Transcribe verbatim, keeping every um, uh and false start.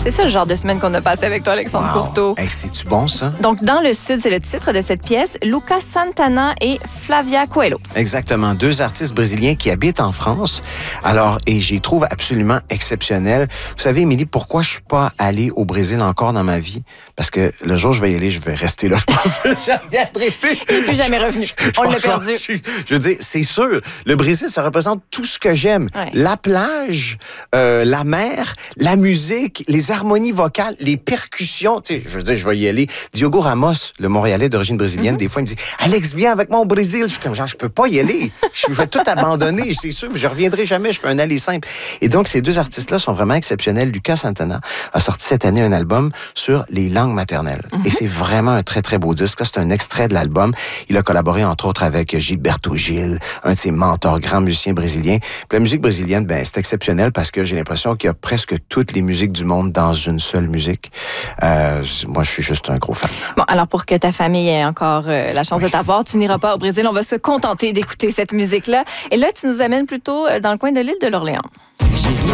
C'est ça le genre de semaine qu'on a passé avec toi, Alexandre Wow. Courteau. Hey, c'est-tu bon, ça? Donc, dans le Sud, c'est le titre de cette pièce, Lucas Santana et Flavia Coelho. Exactement. Deux artistes brésiliens qui habitent en France. Alors, et j'y trouve absolument exceptionnel. Vous savez, Émilie, pourquoi je suis pas allé au Brésil encore dans ma vie? Parce que le jour où je vais y aller, je vais rester là. Je pense que je reviendrai plus. Il n'est plus jamais revenu. On l'a perdu. Je, je veux dire, c'est sûr. Le Brésil, ça représente tout ce que j'aime. Ouais. La plage, euh, la mer, la musique, les harmonies vocales, les percussions. Tu sais, je veux dire, je vais y aller. Diogo Ramos, le Montréalais d'origine brésilienne, mm-hmm. des fois, il me dit « Alex, viens avec moi au Brésil. » Je suis comme genre, je peux pas y aller. Je vais tout abandonner. C'est sûr, je reviendrai jamais. Je fais un aller simple. Et donc, ces deux artistes-là sont vraiment exceptionnels. Lucas Santana a sorti cette année un album sur les langues maternelles. Mm-hmm. Et c'est vraiment un très, très beau disque. Là, c'est un extrait de l'album. Il a collaboré, entre autres, avec Gilberto Gil, un de ses mentors, grand musicien brésilien. Puis la musique brésilienne, ben, c'est exceptionnel parce que j'ai l'impression qu'il y a presque toutes les musiques du monde dans une seule musique. Euh, moi, je suis juste un gros fan. Bon, alors pour que ta famille ait encore euh, la chance oui. de t'avoir, tu n'iras pas au Brésil. On va se contenter d'écouter cette musique-là. Et là, tu nous amènes plutôt dans le coin de l'île de l'Orléans.